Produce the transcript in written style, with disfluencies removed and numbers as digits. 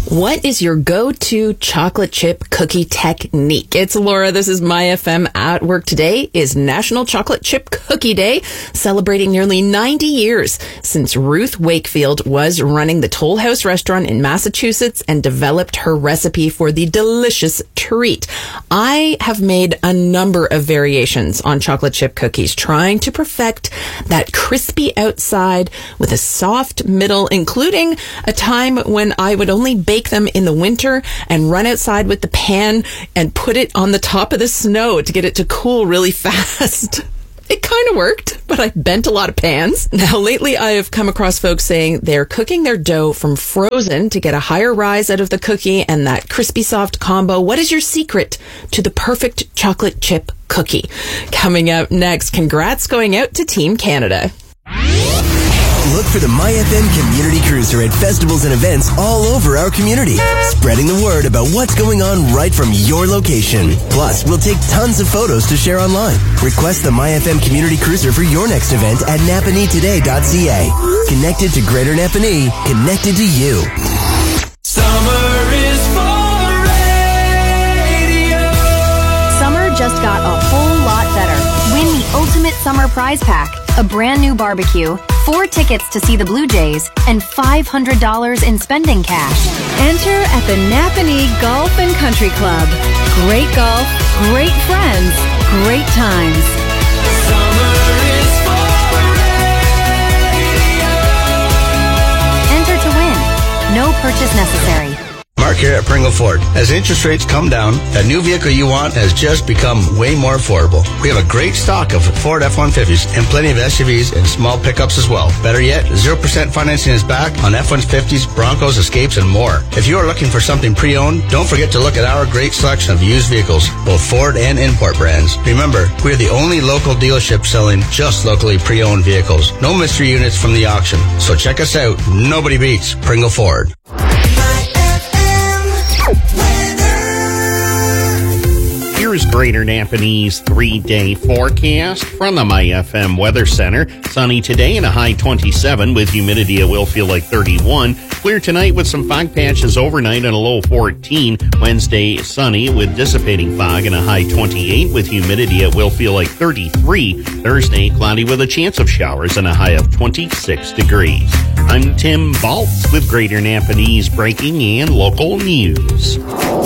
What is your go-to chocolate chip cookie technique? It's Laura. This is My FM at work. Today is National Chocolate Chip Cookie Day, celebrating nearly 90 years since Ruth Wakefield was running the Toll House restaurant in Massachusetts and developed her recipe for the delicious treat. I have made a number of variations on chocolate chip cookies, trying to perfect that crispy outside with a soft middle, including a time when I would only bake them in the winter and run outside with the pan and put it on the top of the snow to get it to cool really fast. It kind of worked, but I bent a lot of pans. Now, lately, I have come across folks saying they're cooking their dough from frozen to get a higher rise out of the cookie and that crispy soft combo. What is your secret to the perfect chocolate chip cookie? Coming up next, congrats going out to Team Canada. Look for the My FM Community Cruiser at festivals and events all over our community, spreading the word about what's going on right from your location. Plus, we'll take tons of photos to share online. Request the My FM Community Cruiser for your next event at napanee-today.ca. Connected to Greater Napanee, connected to you. Summer is for radio. Summer just got a whole lot better. Win the Ultimate Summer Prize Pack, a brand new barbecue, 4 tickets to see the Blue Jays, and $500 in spending cash. Enter at the Napanee Golf and Country Club. Great golf, great friends, great times. Summer is for radio. Enter to win. No purchase necessary. Mark here at Pringle Ford. As interest rates come down, that new vehicle you want has just become way more affordable. We have a great stock of Ford F-150s and plenty of SUVs and small pickups as well. Better yet, 0% financing is back on F-150s, Broncos, Escapes, and more. If you are looking for something pre-owned, don't forget to look at our great selection of used vehicles, both Ford and import brands. Remember, we're the only local dealership selling just locally pre-owned vehicles. No mystery units from the auction. So check us out. Nobody beats Pringle Ford. Here's Greater Napanee's 3-day forecast from the My FM Weather Center. Sunny today and a high 27 with humidity it will feel like 31. Clear tonight with some fog patches overnight and a low 14. Wednesday sunny with dissipating fog and a high 28 with humidity it will feel like 33. Thursday cloudy with a chance of showers and a high of 26 degrees. I'm Tim Baltz with Greater Napanee's breaking and local news.